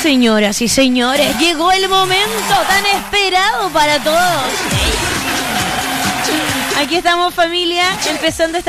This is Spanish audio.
Señoras y señores, llegó el momento tan esperado para todos. Aquí estamos, familia, empezando esta